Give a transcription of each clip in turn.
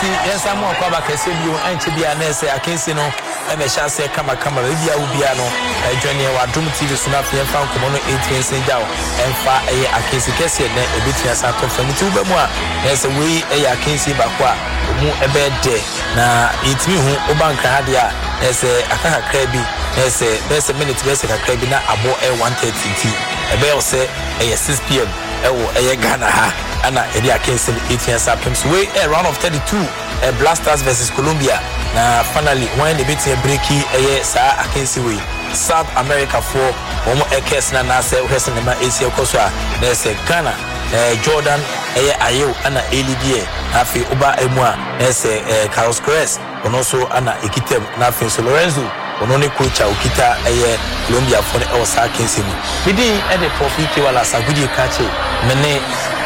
enti yensa mo akwa ba kese bio anche bia na ese akensi no e be sha se kama bia wo bia no adwane wa Drum TV so na fe fa nkomo no 8 senja wo emfa eye akensi kese na ebetia sa to fa nti wo ba mu a ese we eye akensi ba kwa mu ebe de na itimi hu obanka ha dia ese akaka krabi ese bese minute bese kakra bi na abo 1:30 ti ebe o se 6 pm ewo Ghana ha ana edi akensi 18 sapims we round of 32 Blasters versus Colombia na finally when the bit breaki sa akensi we South America for omo ekes na se uhese na Asia koso a na se Ghana Jordan ayo ana elidie afi uba emu a na se Carlos Cruz ono so ana ekitem na afi so Lorenzo ono ne coach okita Colombia for the osa akensi mu bidin the profit wala sagudi kache mene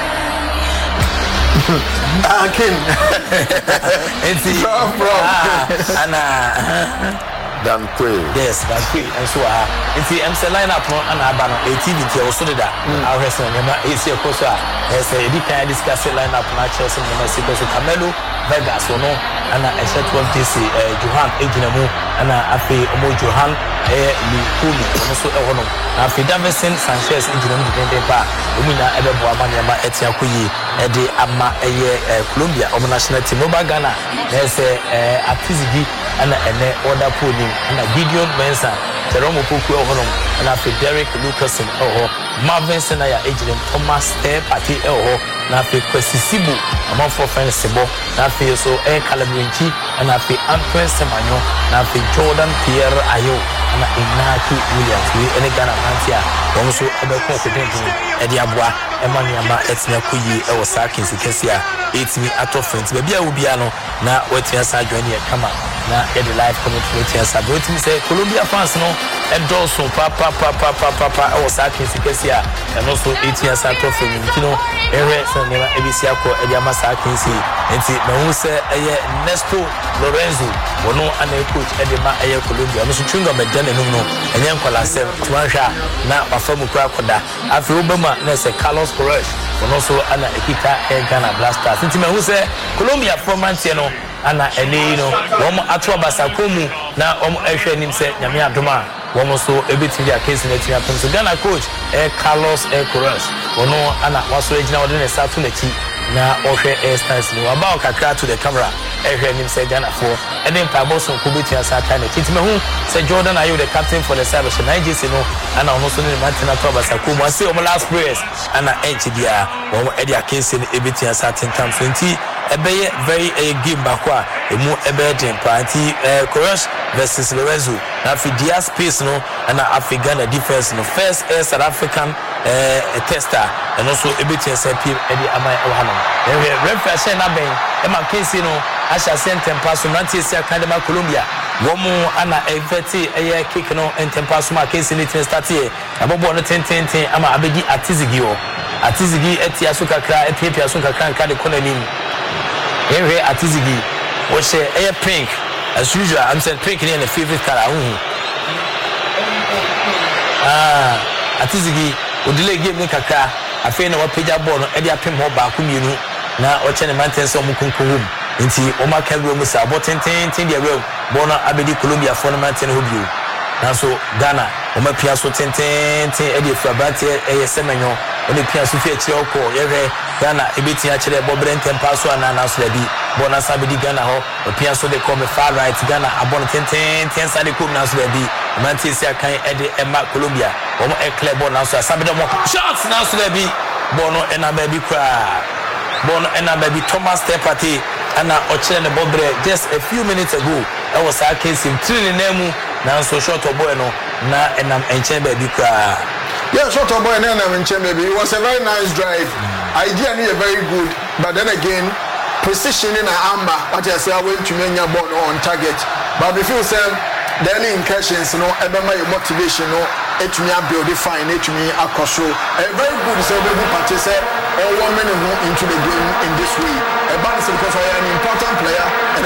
Ken. It's Anna. Dan Quay. Yes, Dan Quay. And so it's the line up on Abano 18 also that our wrestling is here because as a can discuss the line up matches in Mexico so Camelo Vegas or no and I said 12 DC Johan Ejinamu and Afi Omo Johan Lukumi also Ewono Afi Davison Sanchez Ejinamu dependent pa Umina Ebebo Amanyama Etiakuyi Edi Ama Colombia or national team over Ghana there's a Tizigi and order pulling and a Gideon Mensah Jerome Poku Ohonom and after Derek Lucasen Marvin Senaya Ejinem Thomas Party Nafi Kwesisibu among 4 friends Sebo Nafi so Calabrinchi and Nafi Antoine Semanyo Nafi Jordan Pierre Ayo and Inaki Williams we any Ghana Mantia also Ebeko Edi Abwa Emmanuel Etnia Kuyi Ewosaki Sikesia 8 me out of friends baby Ubiano na wetia sa join here come na get the live commentary wetia sa but me say Colombia fans no endorse papa Ewosaki Sikesia and also 8 years out of friends you know ere so never ebisia ko Ediama Sakinsi enti na hu say Nesto Lorenzo wono ana coach Edema Colombia no so twinga medane no enye nkwala sem tuanhwa na wafamu kwa koda afi obama na say Carlos Cruz wono so ana ekita Ghana Blasters enti me hu say Colombia formantie no ana ene no womo ato abasakomu na womo ehwe nim say nyame adoma womo so ebetiri akesi na tia pem so Ghana coach Carlos Cruz wono ana waso ejina wode ne satu na chi na ohwe stance no about kakra to the camera ehwe nim say Ghana for ene mpabo so kubetia sata na chi me hu say Jordan Ayew the captain for the Cyber Nigeria no ana ono so ne mantina to abasakomu ase omo last prayers ana enchibia womo edi akesi ne ebetia sata tam 20 ebeye very game bakwa emu ebeden party Cruz versus Lorenzo na fi dia space no na African defense no first South African tester and also ebetia SPP edi amai ohano referee na ben e ma case no asha center pass no anti Academy Colombia womu ana eveti kick no entempass ma case ni ten start here abobo no 10 ama abegi atizigi etia so kakra epia so kakra nka de konanim ewe atizigi wo she pink as usual I'm saying pink in the favorite color atizigi odile game ni kakra afi na wapeja ball no e dia pem ho ba ku mienu na o chene mantense o mukunkurum nti o ma kabro mu sa boten dia real ball no abedi Colombia for no manten ho bio na so Ghana o ma pia so tenten e dia frabate semenyo o ne pia so fi akire oko yewe Ghana ebeti akire bobrenten paso ana so bi bona sabedi Ghana ho o pia so de come far right Ghana abon tenten sade ko na so bi mantis akan ede ema Colombia o mo clear ball na so sabedi mo shots na so bi bono ena ba bi kra bono ena ba bi Thomas Party ana o chire ne bobre just a few minutes ago that was our case in training name na so short boy no na enam enchen ba bi kra. Yeah, short boy and maybe it was a very nice drive. Idea is very good, but then again, precision in a amber. What I say, I went to make your ball on target. But if you say the early incursions, no, ever my motivation, no, it me build fine, it me a control. A very good, so we participate all 1 minute into the game in this way. A balance because I am an important player.